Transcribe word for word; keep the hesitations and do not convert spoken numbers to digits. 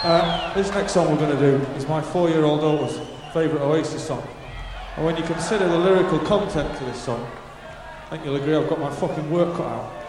Uh, this next song we're going to do is my four-year-old daughter's favourite Oasis song. And when you consider the lyrical content to this song, I think you'll agree I've got my fucking work cut out.